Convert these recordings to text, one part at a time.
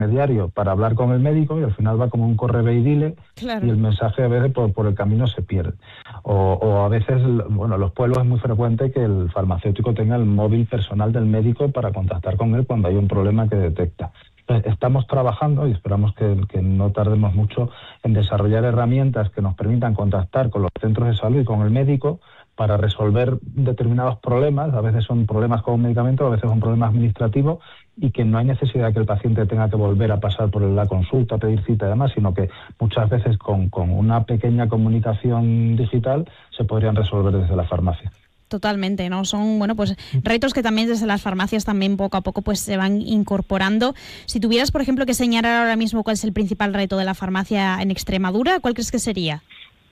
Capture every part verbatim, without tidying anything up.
intermediario para hablar con el médico y al final va como un correve y dile, claro. y el mensaje a veces por, por el camino se pierde. O, o a veces, bueno, en los pueblos es muy frecuente que el farmacéutico tenga el móvil personal del médico para contactar con él cuando hay un problema que detecta. Estamos trabajando y esperamos que, que no tardemos mucho en desarrollar herramientas que nos permitan contactar con los centros de salud y con el médico para resolver determinados problemas. A veces son problemas con un medicamento, a veces son problemas administrativos, y que no hay necesidad de que el paciente tenga que volver a pasar por la consulta, pedir cita y demás, sino que muchas veces con, con una pequeña comunicación digital se podrían resolver desde la farmacia. Totalmente, ¿no? Son, bueno, pues retos que también desde las farmacias también poco a poco pues se van incorporando. Si tuvieras, por ejemplo, que señalar ahora mismo cuál es el principal reto de la farmacia en Extremadura, ¿cuál crees que sería?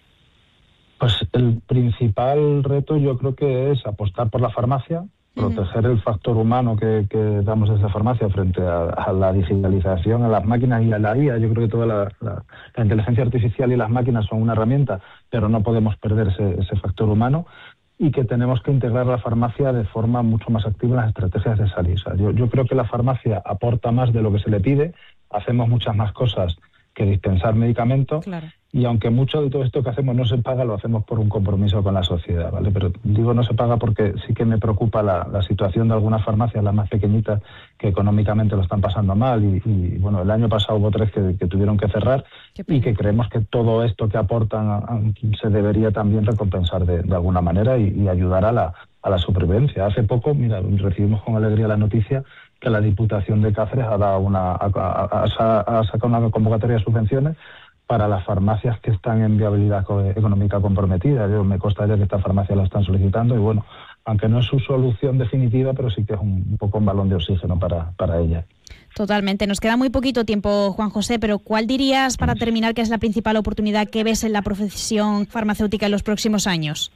Pues el principal reto yo creo que es apostar por la farmacia, proteger el factor humano que, que damos desde la farmacia frente a, a la digitalización, a las máquinas y a la I A. Yo creo que toda la, la, la inteligencia artificial y las máquinas son una herramienta, pero no podemos perder ese, ese factor humano, y que tenemos que integrar la farmacia de forma mucho más activa en las estrategias de salud. O sea, yo, yo creo que la farmacia aporta más de lo que se le pide, hacemos muchas más cosas que dispensar medicamentos, claro. Y aunque mucho de todo esto que hacemos no se paga, lo hacemos por un compromiso con la sociedad, ¿vale? Pero digo no se paga porque sí que me preocupa la, la situación de algunas farmacias, las más pequeñitas, que económicamente lo están pasando mal, y, y bueno, el año pasado hubo tres que, que tuvieron que cerrar, y que creemos que todo esto que aportan a, a, se debería también recompensar de, de alguna manera y, y ayudar a la, a la supervivencia. Hace poco, mira, recibimos con alegría la noticia que la Diputación de Cáceres ha dado una ha, ha, ha, ha sacado una convocatoria de subvenciones para las farmacias que están en viabilidad económica comprometida. Yo, me consta ya que estas farmacias la están solicitando y bueno, aunque no es su solución definitiva, pero sí que es un, un poco un balón de oxígeno para, para ella. Totalmente. Nos queda muy poquito tiempo, Juan José, pero ¿cuál dirías, para terminar, que es la principal oportunidad que ves en la profesión farmacéutica en los próximos años?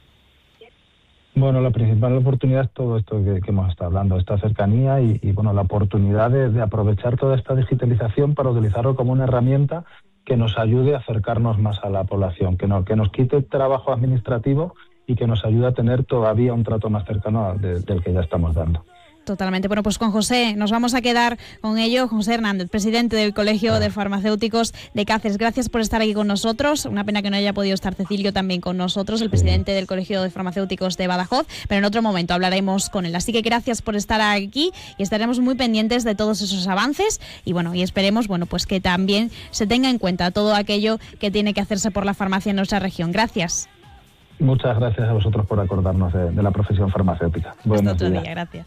Bueno, la principal oportunidad es todo esto que, que hemos estado hablando, esta cercanía y, y bueno, la oportunidad de, de aprovechar toda esta digitalización para utilizarlo como una herramienta que nos ayude a acercarnos más a la población, que, no, que nos quite trabajo administrativo y que nos ayude a tener todavía un trato más cercano a, de, del que ya estamos dando. Totalmente. Bueno, pues con José nos vamos a quedar con ello. José Hernández, presidente del Colegio de Farmacéuticos de Cáceres. Gracias por estar aquí con nosotros. Una pena que no haya podido estar Cecilio también con nosotros, el presidente del Colegio de Farmacéuticos de Badajoz, pero en otro momento hablaremos con él. Así que gracias por estar aquí y estaremos muy pendientes de todos esos avances y bueno, y esperemos, bueno, pues que también se tenga en cuenta todo aquello que tiene que hacerse por la farmacia en nuestra región. Gracias. Muchas gracias a vosotros por acordarnos de, de la profesión farmacéutica. Buenos Hasta otro días. Día, gracias.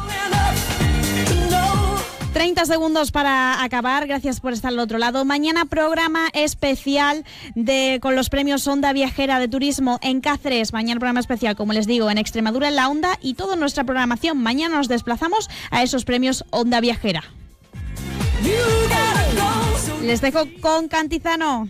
treinta segundos para acabar, gracias por estar al otro lado. Mañana programa especial de con los premios Onda Viajera de Turismo en Cáceres. Mañana programa especial, como les digo, en Extremadura, en la Onda, y toda nuestra programación. Mañana nos desplazamos a esos premios Onda Viajera. Les dejo con Cantizano.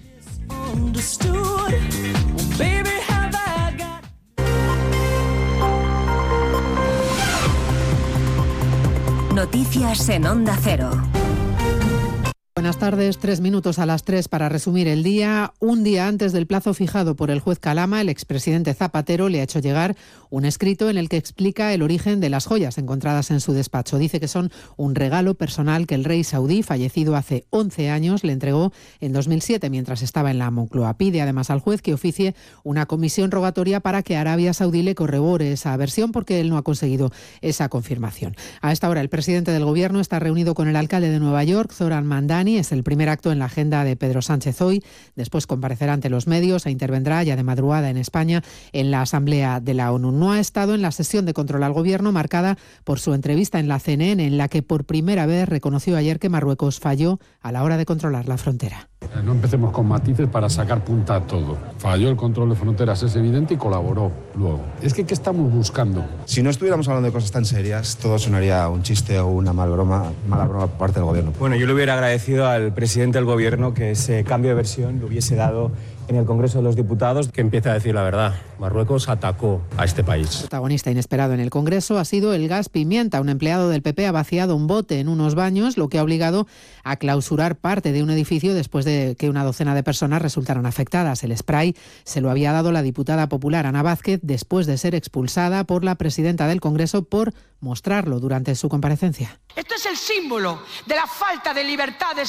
Noticias en Onda Cero. Buenas tardes, tres minutos a las tres para resumir el día. Un día antes del plazo fijado por el juez Calama, el expresidente Zapatero le ha hecho llegar un escrito en el que explica el origen de las joyas encontradas en su despacho. Dice que son un regalo personal que el rey saudí, fallecido hace once años, le entregó en dos mil siete mientras estaba en la Moncloa. Pide además al juez que oficie una comisión rogatoria para que Arabia Saudí le corrobore esa versión, porque él no ha conseguido esa confirmación. A esta hora el presidente del gobierno está reunido con el alcalde de Nueva York, Zoran Mandani. Es el primer acto en la agenda de Pedro Sánchez hoy. Después comparecerá ante los medios e intervendrá ya de madrugada en España en la Asamblea de la ONU. No ha estado en la sesión de control al gobierno marcada por su entrevista en la C N N, en la que por primera vez reconoció ayer que Marruecos falló a la hora de controlar la frontera. No empecemos con matices para sacar punta a todo. Falló el control de fronteras, es evidente, y colaboró luego. Es que, ¿qué estamos buscando? Si no estuviéramos hablando de cosas tan serias, todo sonaría un chiste o una mala broma, mala broma por parte del gobierno. Bueno, yo le hubiera agradecido al presidente del gobierno que ese cambio de versión lo hubiese dado en el Congreso de los Diputados que empiece a decir la verdad. Marruecos atacó a este país. Protagonista inesperado en el Congreso ha sido el gas pimienta. Un empleado del P P ha vaciado un bote en unos baños, lo que ha obligado a clausurar parte de un edificio después de que una docena de personas resultaron afectadas. El spray se lo había dado la diputada popular Ana Vázquez después de ser expulsada por la presidenta del Congreso por mostrarlo durante su comparecencia. Esto es el símbolo de la falta de libertades